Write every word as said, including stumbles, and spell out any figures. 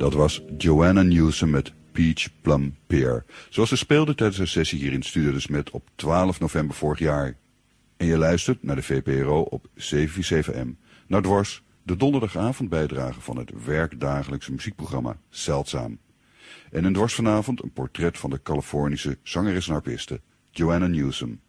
Dat was Joanna Newsom met Peach Plum Pear, zoals ze speelde tijdens een sessie hier in Studio de Smet op twaalf november vorig jaar. En je luistert naar de V P R O op zeven vier zeven M, naar Dwars, de donderdagavondbijdrage van het werkdagelijkse muziekprogramma Zeldzaam. En in Dwars vanavond een portret van de Californische zangeres en harpiste Joanna Newsom.